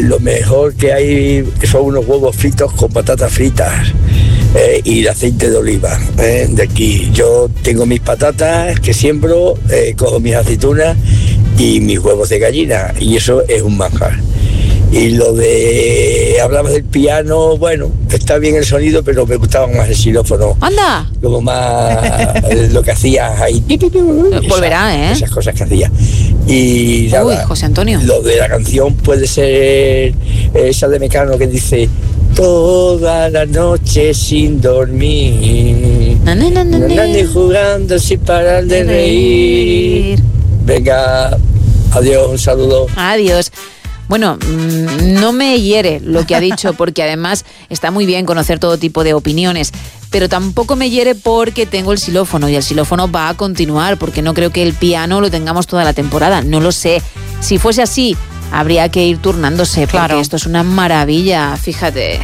lo mejor que hay son unos huevos fritos con patatas fritas y el aceite de oliva de aquí. Yo tengo mis patatas que siembro, cojo mis aceitunas y mis huevos de gallina, y eso es un manjar. Y lo de... hablabas del piano, bueno, está bien el sonido, pero me gustaba más el xilófono. ¡Anda! Como más lo que hacías ahí. Volverá, Esas cosas que hacía. Y nada, uy, José Antonio. Lo de la canción puede ser esa de Mecano que dice: toda la noche sin dormir, y jugando sin parar de reír. Venga, adiós, un saludo. Adiós. Bueno, no me hiere lo que ha dicho, porque además está muy bien conocer todo tipo de opiniones, pero tampoco me hiere porque tengo el xilófono, y el xilófono va a continuar, porque no creo que el piano lo tengamos toda la temporada, no lo sé. Si fuese así, habría que ir turnándose, porque claro, esto es una maravilla, fíjate.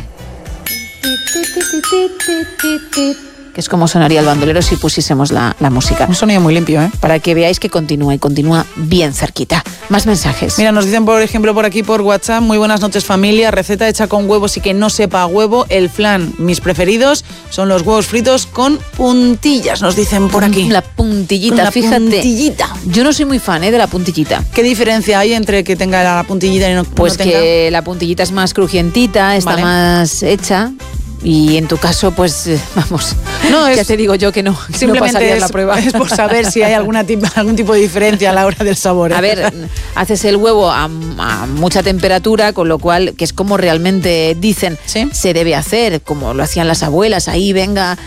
Que es como sonaría el bandolero si pusiésemos la música. Un sonido muy limpio, ¿eh? Para que veáis que continúa, y continúa bien cerquita. Más mensajes. Mira, nos dicen, por ejemplo, por aquí por WhatsApp: muy buenas noches, familia, receta hecha con huevos y que no sepa a huevo, el flan. Mis preferidos son los huevos fritos con puntillas, nos dicen por aquí. La puntillita, fíjate. Puntillita. Yo no soy muy fan de la puntillita. ¿Qué diferencia hay entre que tenga la puntillita y no pues no tenga? Que la puntillita es más crujientita, está más hecha. Y en tu caso, pues vamos, no, ya te digo yo que no, simplemente no pasarías la prueba. Es por saber si hay algún tipo de diferencia a la hora del sabor. A ver, haces el huevo a mucha temperatura, con lo cual, que es como realmente dicen, ¿sí?, se debe hacer, como lo hacían las abuelas, ahí venga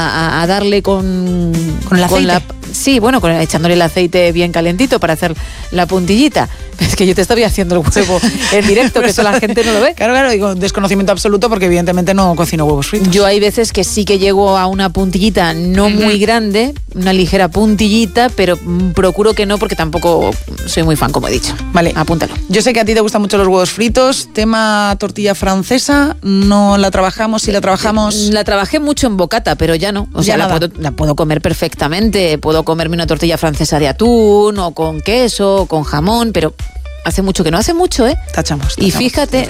a darle con el aceite. Sí, bueno, echándole el aceite bien calentito para hacer la puntillita. Es que yo te estoy haciendo el huevo en directo, que eso la gente no lo ve. Claro, digo, desconocimiento absoluto, porque evidentemente no cocino huevos fritos. Yo hay veces que sí que llego a una puntillita no muy grande, una ligera puntillita, pero procuro que no, porque tampoco soy muy fan, como he dicho. Vale, apúntalo. Yo sé que a ti te gustan mucho los huevos fritos. Tema tortilla francesa, ¿no la trabajamos? Si la trabajamos... La trabajé mucho en bocata, pero ya no. O sea, la puedo comer perfectamente. Puedo comerme una tortilla francesa de atún, o con queso, o con jamón, pero... hace mucho que no, hace mucho, ¿eh? Tachamos. Y fíjate,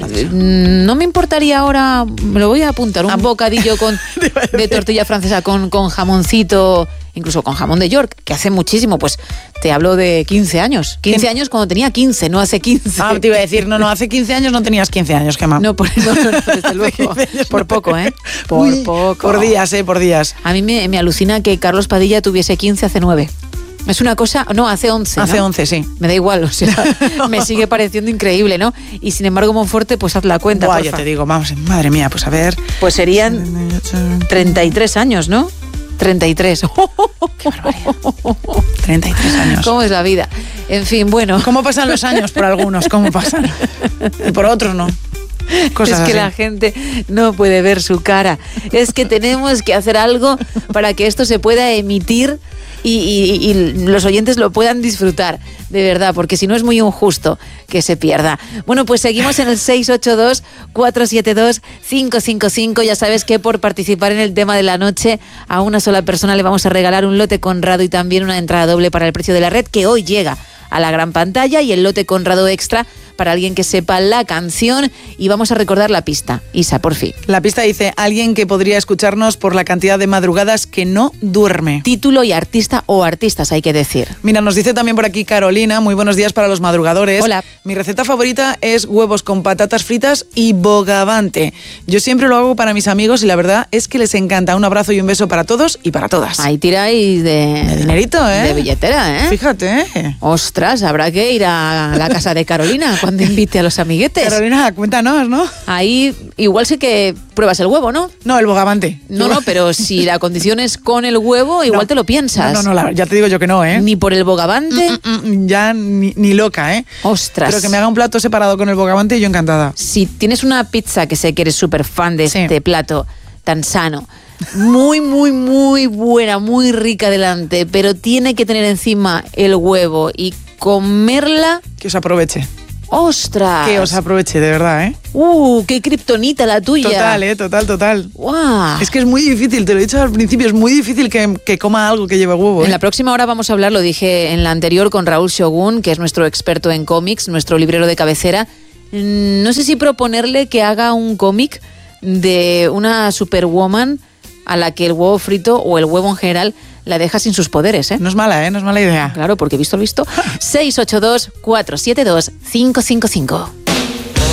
no me importaría ahora, me lo voy a apuntar, un bocadillo de tortilla francesa con jamoncito, incluso con jamón de York, que hace muchísimo, pues te hablo de 15 años. 15 años cuando tenía 15, no hace 15. Ah, te iba a decir, no, hace 15 años no tenías 15 años, Gemma. No, desde luego. Por poco, ¿eh? Poco. Por días. A mí me alucina que Carlos Padilla tuviese 15 hace 9. Es una cosa... No, hace 11, Hace ¿no? 11, sí. Me da igual, o sea, me sigue pareciendo increíble, ¿no? Y sin embargo, Monforte, pues haz la cuenta, porfa. Ya te digo, vamos, madre mía, pues a ver... Pues serían 33 años, ¿no? 33. ¡Qué barbaridad! 33 años. ¿Cómo es la vida? En fin, bueno... ¿Cómo pasan los años por algunos? ¿Cómo pasan? Y por otros no. Cosas es que así. La gente no puede ver su cara. Es que tenemos que hacer algo para que esto se pueda emitir y los oyentes lo puedan disfrutar, de verdad, porque si no es muy injusto que se pierda. Bueno, pues seguimos en el 682-472-555. Ya sabes que por participar en el tema de la noche, a una sola persona le vamos a regalar un lote Conrado y también una entrada doble para El Precio de la Red, que hoy llega a la gran pantalla, y el lote Conrado extra para alguien que sepa la canción. Y vamos a recordar la pista. Isa, por fin. La pista dice: alguien que podría escucharnos por la cantidad de madrugadas que no duerme. Título y artista, o artistas, hay que decir. Mira, nos dice también por aquí Carolina: muy buenos días para los madrugadores. Hola. Mi receta favorita es huevos con patatas fritas y bogavante. Yo siempre lo hago para mis amigos y la verdad es que les encanta. Un abrazo y un beso para todos y para todas. Ahí tiráis de dinerito, ¿eh? De billetera, ¿eh? Fíjate, Ostras, habrá que ir a la casa de Carolina cuando invite a los amiguetes. Carolina, cuéntanos, ¿no? Ahí igual sí que pruebas el huevo, ¿no? No, el bogavante. No, pero si la condición es con el huevo, igual te lo piensas. No, ya te digo yo que no, ¿eh? Ni por el bogavante. Ya ni loca, ¿eh? Ostras. Pero que me haga un plato separado con el bogavante y yo encantada. Si tienes una pizza, que sé que eres súper fan de este plato tan sano, muy, muy, muy buena, muy rica delante, pero tiene que tener encima el huevo y comerla... Que os aproveche. ¡Ostras! Que os aproveche, de verdad, ¿eh? ¡Qué kriptonita la tuya! Total. ¡Guau! Es que es muy difícil, te lo he dicho al principio, es muy difícil que coma algo que lleve huevo, ¿eh? En la próxima hora vamos a hablar, lo dije en la anterior, con Raúl Shogun, que es nuestro experto en cómics, nuestro librero de cabecera, no sé si proponerle que haga un cómic de una superwoman a la que el huevo frito o el huevo en general la deja sin sus poderes, ¿eh? No es mala, no es mala idea. Claro, porque visto lo visto. 682-472-555.